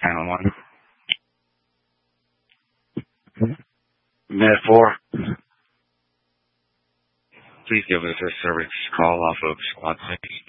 911. Med 4. Please give us a service call off of Squad 6.